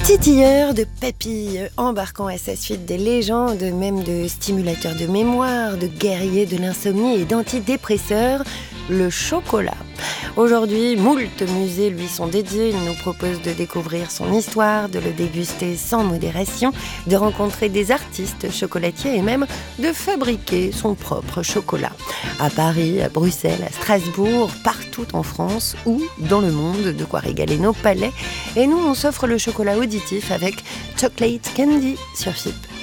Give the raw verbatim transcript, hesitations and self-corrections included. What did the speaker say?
Titilleur de papilles, embarquant à sa suite des légendes, même de stimulateurs de mémoire, de guerriers de l'insomnie et d'antidépresseurs, le chocolat. Aujourd'hui, moult musées lui sont dédiés. Il nous propose de découvrir son histoire, de le déguster sans modération, de rencontrer des artistes chocolatiers et même de fabriquer son propre chocolat. À Paris, à Bruxelles, à Strasbourg, partout en France ou dans le monde, de quoi régaler nos palais. Et nous, on s'offre le chocolat auditif avec Chocolate Candy sur F I P.